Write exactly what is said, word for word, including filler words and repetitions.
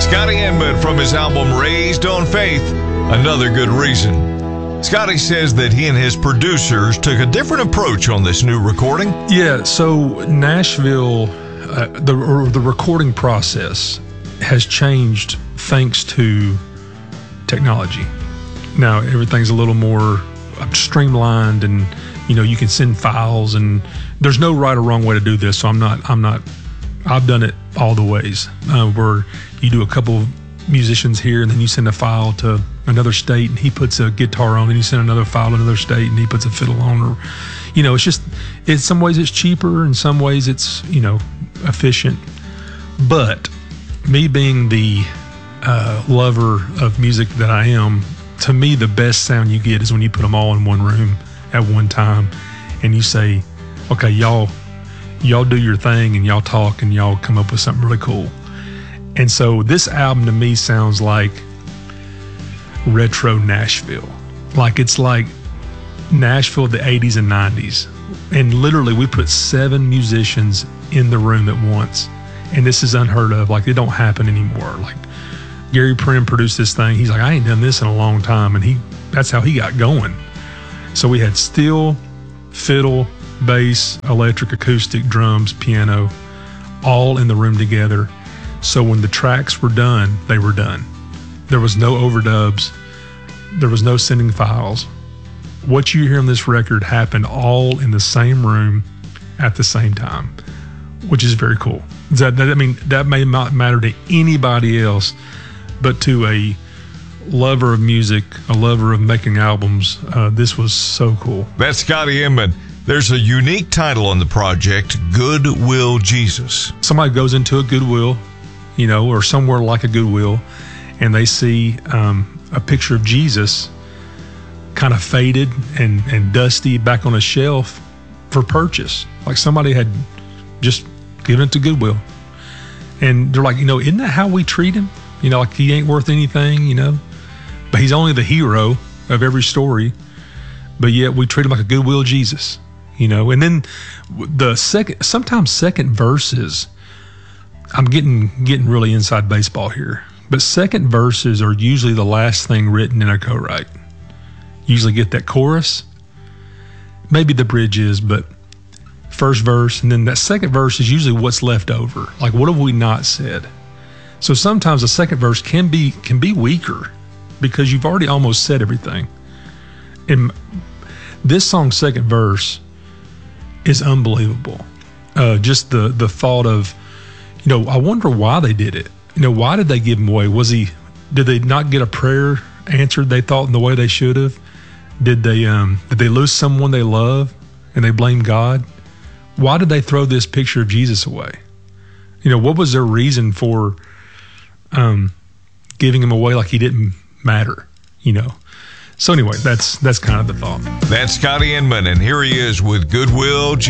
Scotty Inman from his album Raised on Faith, Another Good Reason. Scotty says that he and his producers took a different approach on this new recording. Yeah, so Nashville, uh, the or the recording process has changed thanks to technology. Now everything's a little more streamlined, and you know you can send files, and there's no right or wrong way to do this. So I'm not, I'm not, I've done it all the ways uh, where you do a couple musicians here, and then you send a file to another state, and he puts a guitar on, and you send another file to another state, and he puts a fiddle on, or you know, it's just, in some ways it's cheaper, in some ways it's you know efficient. But me being the uh, lover of music that I am, to me the best sound you get is when you put them all in one room at one time, and you say, okay, y'all, y'all do your thing, and y'all talk, and y'all come up with something really cool. And so this album to me sounds like retro Nashville. Like it's like Nashville of the eighties and nineties. And literally we put seven musicians in the room at once. And this is unheard of. Like it don't happen anymore. Like Gary Prim produced this thing. He's like, I ain't done this in a long time. And he that's how he got going. So we had steel, fiddle, bass, electric, acoustic, drums, piano, all in the room together. So when the tracks were done, they were done. There was no overdubs. There was no sending files. What you hear on this record happened all in the same room at the same time, which is very cool. That, that, I mean, that may not matter to anybody else, but to a lover of music, a lover of making albums, uh, this was so cool. That's Scotty Inman. There's a unique title on the project, Goodwill Jesus. Somebody goes into a Goodwill, you know, or somewhere like a Goodwill, and they see um, a picture of Jesus kind of faded and, and dusty back on a shelf for purchase. Like somebody had just given it to Goodwill. And they're like, you know, isn't that how we treat him? You know, like he ain't worth anything, you know, but he's only the hero of every story, but yet we treat him like a Goodwill Jesus, you know. And then the second, sometimes second verses, I'm getting getting really inside baseball here, but second verses are usually the last thing written in a co-write. Usually get that chorus, maybe the bridge is, but first verse, and then that second verse is usually what's left over. Like, what have we not said? So sometimes the second verse can be can be weaker because you've already almost said everything. And this song's second verse is unbelievable. Uh, just the the thought of, you know, I wonder why they did it. You know, why did they give him away? Was he, did they not get a prayer answered they thought in the way they should have? Did they um did they lose someone they love and they blame God? Why did they throw this picture of Jesus away? You know, what was their reason for um giving him away like he didn't matter, you know? So anyway, that's that's kind of the thought. That's Scotty Inman, and here he is with Goodwill Jesus.